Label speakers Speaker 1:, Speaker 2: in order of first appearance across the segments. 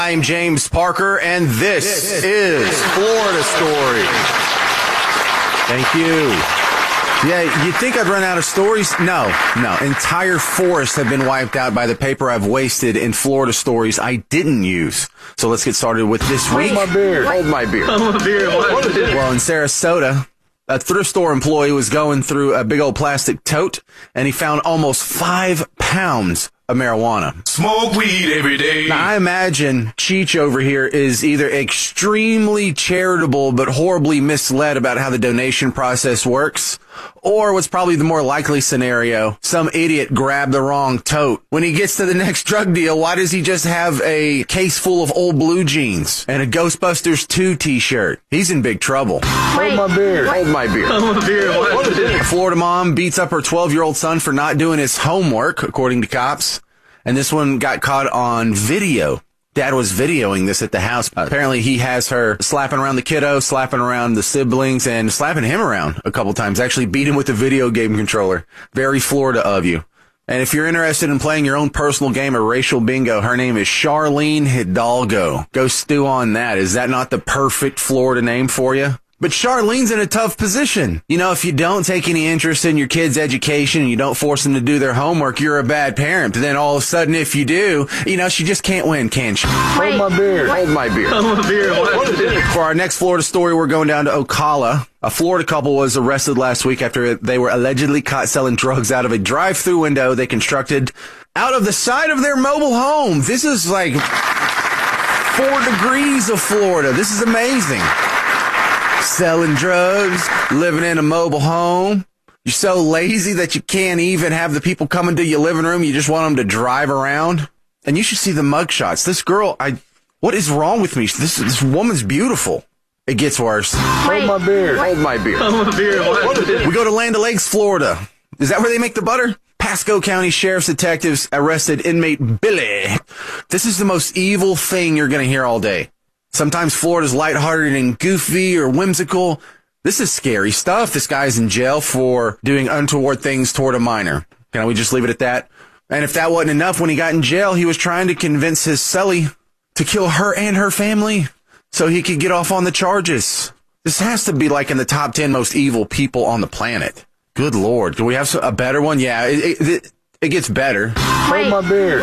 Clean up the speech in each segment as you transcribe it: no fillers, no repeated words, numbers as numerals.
Speaker 1: I'm James Parker, and this is Florida Story. Thank you. Yeah, you'd think I'd run out of stories? No. Entire forests have been wiped out by the paper I've wasted in Florida stories I didn't use. So let's get started with this week.
Speaker 2: Hold my beer.
Speaker 1: Well, in Sarasota, a thrift store employee was going through a big old plastic tote, and he found almost 5 pounds of marijuana.
Speaker 3: Smoke weed every day.
Speaker 1: Now, I imagine Cheech over here is either extremely charitable but horribly misled about how the donation process works, or what's probably the more likely scenario, some idiot grabbed the wrong tote. When he gets to the next drug deal, why does he just have a case full of old blue jeans and a Ghostbusters 2 t-shirt? He's in big trouble.
Speaker 2: Hold my beer.
Speaker 1: A Florida mom beats up her 12-year-old son for not doing his homework, according to cops. And this one got caught on video. Dad was videoing this at the house. Apparently, he has her slapping around the kiddo, slapping around the siblings, and slapping him around a couple times. Actually beat him with a video game controller. Very Florida of you. And if you're interested in playing your own personal game of racial bingo, her name is Charlene Hidalgo. Go stew on that. Is that not the perfect Florida name for you? But Charlene's in a tough position. You know, if you don't take any interest in your kids' education and you don't force them to do their homework, you're a bad parent. But then all of a sudden, if you do, you know, she just can't win, can she?
Speaker 2: Hold my beer.
Speaker 1: For our next Florida story, we're going down to Ocala. A Florida couple was arrested last week after they were allegedly caught selling drugs out of a drive-through window they constructed out of the side of their mobile home. This is like 4 degrees of Florida. This is amazing. Selling drugs, living in a mobile home. You're so lazy that you can't even have the people come into your living room. You just want them to drive around. And you should see the mugshots. This girl, what is wrong with me? This woman's beautiful. It gets worse.
Speaker 2: Hold my beer.
Speaker 1: We go to Land O'Lakes, Florida. Is that where they make the butter? Pasco County Sheriff's detectives arrested inmate Billy. This is the most evil thing you're going to hear all day. Sometimes Florida's lighthearted and goofy or whimsical. This is scary stuff. This guy's in jail for doing untoward things toward a minor. Can we just leave it at that? And if that wasn't enough, when he got in jail, he was trying to convince his cellie to kill her and her family so he could get off on the charges. This has to be like in the top 10 most evil people on the planet. Good Lord. Do we have a better one? Yeah, it gets better.
Speaker 2: Hold my beer.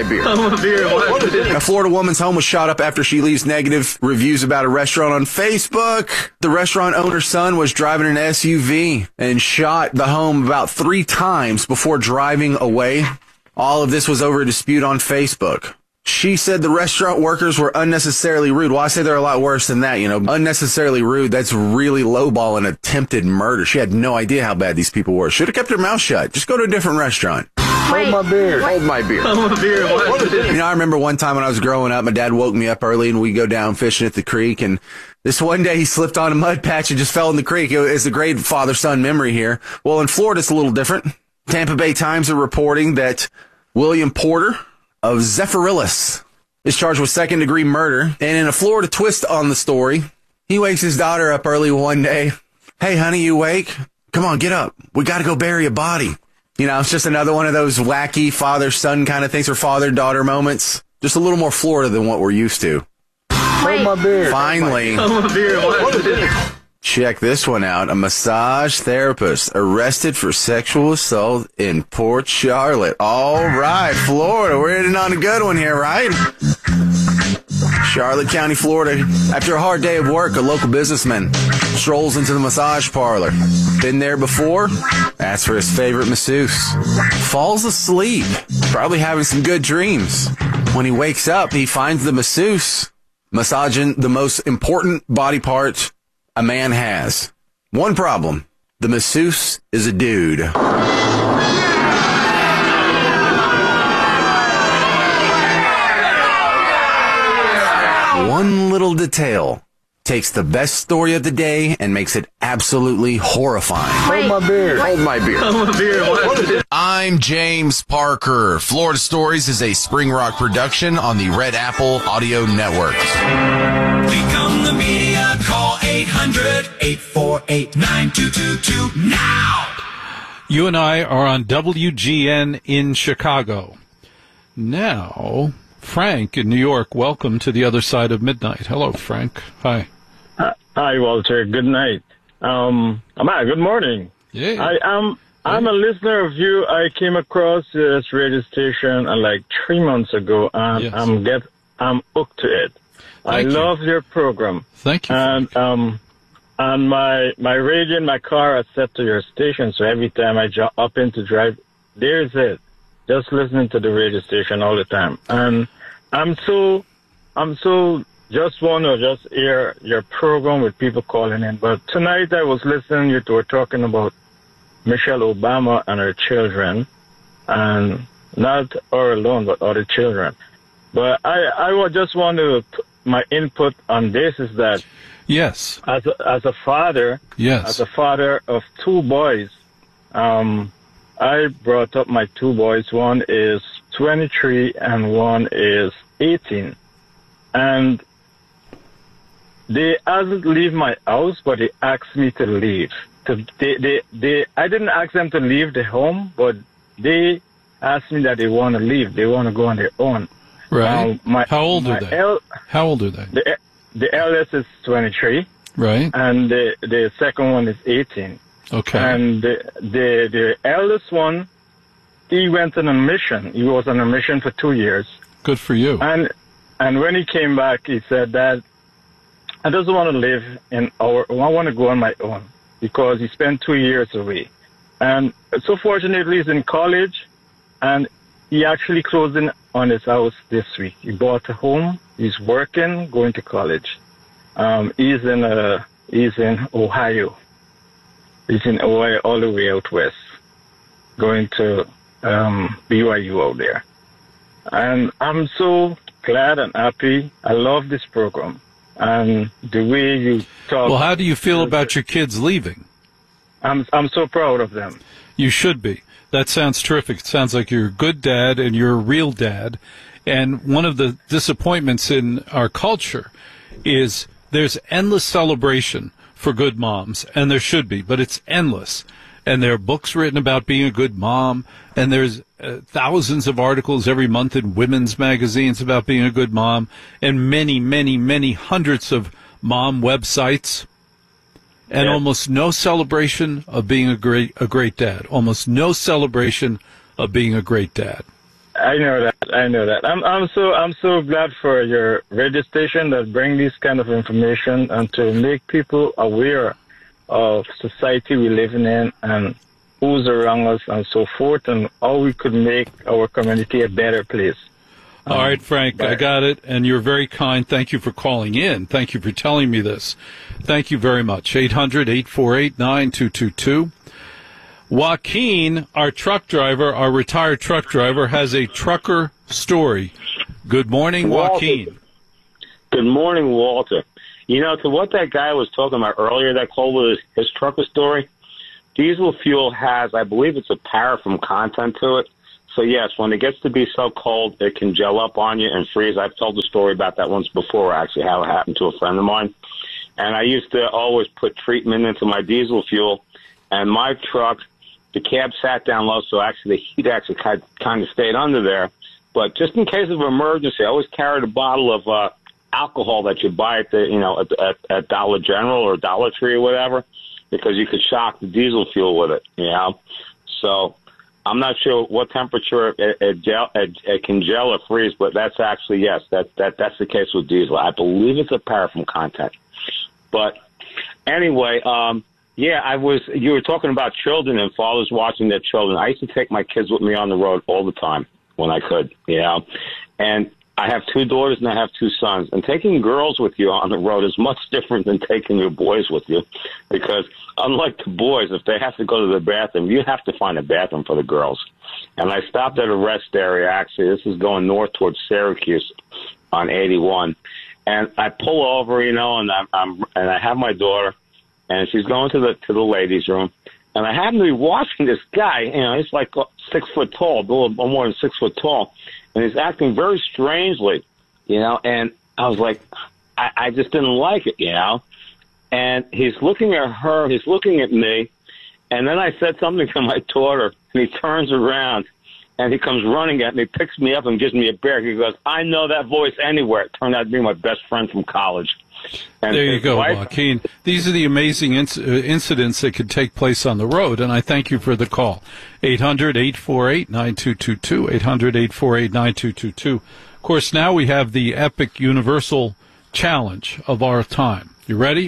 Speaker 1: A Florida woman's home was shot up after she leaves negative reviews about a restaurant on Facebook. The restaurant owner's son was driving an SUV and shot the home about 3 times before driving away. All of this was over a dispute on Facebook. She said the restaurant workers were unnecessarily rude. Well, I say they're a lot worse than that, you know. Unnecessarily rude, that's really lowballing attempted murder. She had no idea how bad these people were. Should have kept her mouth shut. Just go to a different restaurant.
Speaker 2: Hold my beer.
Speaker 1: You know, I remember one time when I was growing up, my dad woke me up early and we'd go down fishing at the creek. And this one day he slipped on a mud patch and just fell in the creek. It's a great father-son memory here. Well, in Florida, it's a little different. Tampa Bay Times are reporting that William Porter of Zephyrillus is charged with second-degree murder. And in a Florida twist on the story, he wakes his daughter up early one day. Hey, honey, you awake? Come on, get up. We got to go bury a body. You know, it's just another one of those wacky father-son kind of things or father-daughter moments. Just a little more Florida than what we're used to.
Speaker 2: Hold my beer.
Speaker 1: Finally. Check this one out. A massage therapist arrested for sexual assault in Port Charlotte. All right, Florida. We're hitting on a good one here, right? Charlotte County, Florida. After a hard day of work, a local businessman strolls into the massage parlor. Been there before? Asks for his favorite masseuse. Falls asleep. Probably having some good dreams. When he wakes up, he finds the masseuse massaging the most important body part a man has. One problem. The masseuse is a dude. One little detail takes the best story of the day and makes it absolutely horrifying.
Speaker 2: Hold my beer.
Speaker 3: I'm James Parker. Florida Stories is a Spring Rock production on the Red Apple Audio Network.
Speaker 4: Become the media. Call 800-848-9222 now.
Speaker 5: You and I are on WGN in Chicago. Now, Frank in New York, welcome to the other side of midnight. Hello, Frank. Hi.
Speaker 6: Hi, Walter. Good night. Good morning.
Speaker 5: Yeah.
Speaker 6: I'm a listener of you. I came across this radio station like 3 months ago, and
Speaker 5: Yes.
Speaker 6: I'm hooked to it. I
Speaker 5: Thank you.
Speaker 6: love your program.
Speaker 5: Thank you.
Speaker 6: And and my radio in my car is set to your station, so every time I jump up in to drive, there's it. Just listening to the radio station all the time, and I'm so just want to just hear your program with people calling in. But tonight I was listening. You were talking about Michelle Obama and her children, and not her alone, but other children. But I would just want to put my input on this is that
Speaker 5: Yes.
Speaker 6: as a father,
Speaker 5: Yes.
Speaker 6: as a father of 2 boys, I brought up my 2 boys. One is 23 and one is 18. And they hasn't leave my house, but they asked me to leave. I didn't ask them to leave the home, but they asked me that they want to leave. They want to go on their own.
Speaker 5: Right. How old are they? How old are they?
Speaker 6: The eldest is 23.
Speaker 5: Right.
Speaker 6: And the second one is 18.
Speaker 5: Okay.
Speaker 6: And the eldest one, he went on a mission. He was on a mission for 2 years.
Speaker 5: Good for you.
Speaker 6: And when he came back, he said that I just want to live I want to go on my own, because he spent 2 years away. And so fortunately, he's in college, and he actually closed in on his house this week. He bought a home. He's working, going to college. He's in Ohio. He's in Ohio, all the way out west, going to BYU out there. And I'm so glad and happy. I love this program. And the way you talk.
Speaker 5: Well, how do you feel about your kids leaving?
Speaker 6: I'm so proud of them.
Speaker 5: You should be. That sounds terrific. It sounds like you're a good dad and you're a real dad. And one of the disappointments in our culture is there's endless celebration for good moms, and there should be, but it's endless. And there are books written about being a good mom, and there's thousands of articles every month in women's magazines about being a good mom, and many, many, many hundreds of mom websites, and almost no celebration of being a great dad. Almost no celebration of being a great dad.
Speaker 6: I know that. I'm so glad for your radio station that bring this kind of information and to make people aware of society we're living in and who's around us and so forth, and how we could make our community a better place.
Speaker 5: All right, Frank, I got it, and you're very kind. Thank you for calling in. Thank you for telling me this. Thank you very much. 800-848-9222. Joaquin, our retired truck driver, has a trucker story. Good morning, Joaquin.
Speaker 7: Good morning, Walter. You know, to what that guy was talking about earlier, that called with his trucker story, diesel fuel has, I believe it's a paraffin content to it. So, yes, when it gets to be so cold, it can gel up on you and freeze. I've told the story about that once before, actually, how it happened to a friend of mine. And I used to always put treatment into my diesel fuel. And my truck, the cab sat down low, so actually the heat actually kind of stayed under there. But just in case of emergency, I always carried a bottle of alcohol that you buy at the, at Dollar General or Dollar Tree or whatever, because you could shock the diesel fuel with it, So I'm not sure what temperature it can gel or freeze, but that's actually, yes, that's the case with diesel. I believe it's a paraffin content. But anyway, you were talking about children and fathers watching their children. I used to take my kids with me on the road all the time when I could, and I have 2 daughters and I have 2 sons. And taking girls with you on the road is much different than taking your boys with you, because unlike the boys, if they have to go to the bathroom, you have to find a bathroom for the girls. And I stopped at a rest area. Actually, this is going north towards Syracuse on 81. And I pull over, and I have my daughter, and she's going to the ladies' room. And I happen to be watching this guy, he's like 6 foot tall, a little more than 6 foot tall. And he's acting very strangely, and I was like, I just didn't like it, And he's looking at her, he's looking at me, and then I said something to my daughter, and he turns around, And he comes running at me, picks me up, and gives me a bear. He goes, I know that voice anywhere. It turned out to be my best friend from college. And
Speaker 5: there you
Speaker 7: his
Speaker 5: go,
Speaker 7: wife-
Speaker 5: Joaquin. These are the amazing incidents that could take place on the road, and I thank you for the call. 800-848-9222, 800-848-9222. Of course, now we have the epic universal challenge of our time. You ready?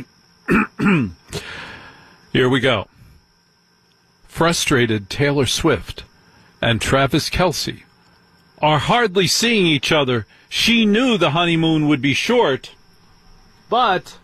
Speaker 5: Here we go. Frustrated Taylor Swift and Travis Kelce are hardly seeing each other. She knew the honeymoon would be short, but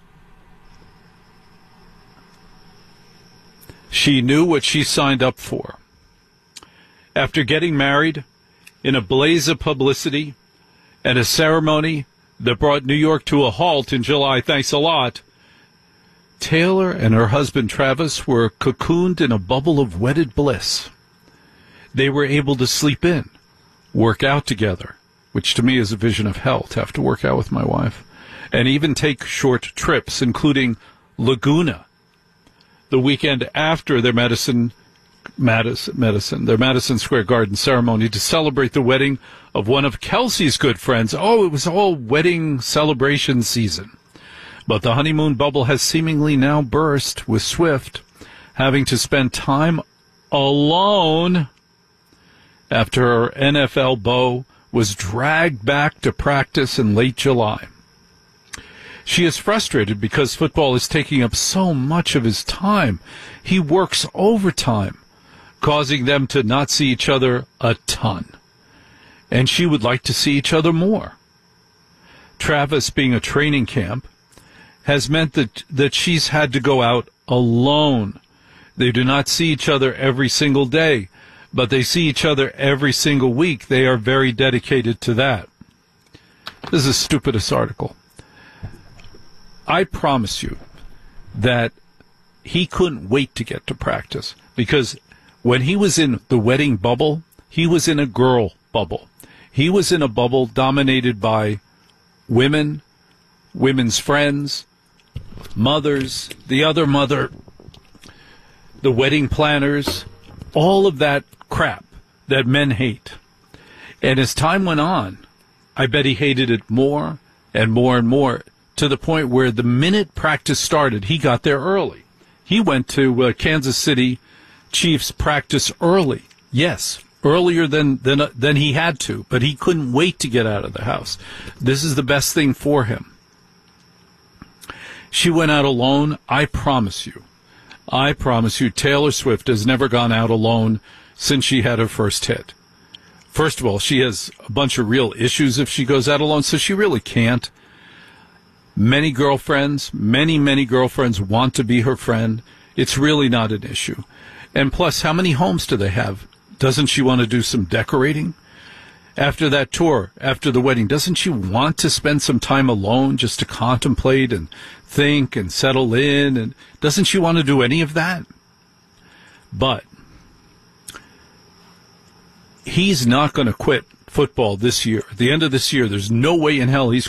Speaker 5: she knew what she signed up for. After getting married in a blaze of publicity and a ceremony that brought New York to a halt in July, thanks a lot, Taylor and her husband Travis were cocooned in a bubble of wedded bliss. They were able to sleep in, work out together, which to me is a vision of hell, to have to work out with my wife, and even take short trips, including Laguna, the weekend after their Madison Square Garden ceremony to celebrate the wedding of one of Kelsey's good friends. Oh, it was all wedding celebration season. But the honeymoon bubble has seemingly now burst, with Swift having to spend time alone after her NFL beau was dragged back to practice in late July. She is frustrated because football is taking up so much of his time. He works overtime, causing them to not see each other a ton. And she would like to see each other more. Travis, being a training camp, has meant that she's had to go out alone. They do not see each other every single day, but they see each other every single week. They are very dedicated to that. This is the stupidest article. I promise you that he couldn't wait to get to practice, because when he was in the wedding bubble, he was in a girl bubble. He was in a bubble dominated by women, women's friends, mothers, the other mother, the wedding planners, all of that crap that men hate. And as time went on, I bet he hated it more and more and more, to the point where the minute practice started, he got there early. He went to Kansas City Chiefs practice early. Yes, earlier than he had to, but he couldn't wait to get out of the house. This is the best thing for him. She went out alone. I promise you, Taylor Swift has never gone out alone since she had her first hit. First of all, she has a bunch of real issues if she goes out alone, so she really can't. Many girlfriends want to be her friend. It's really not an issue. And plus, how many homes do they have? Doesn't she want to do some decorating? After that tour, after the wedding, doesn't she want to spend some time alone just to contemplate and think and settle in? And doesn't she want to do any of that? But he's not going to quit football this year. At the end of this year, there's no way in hell he's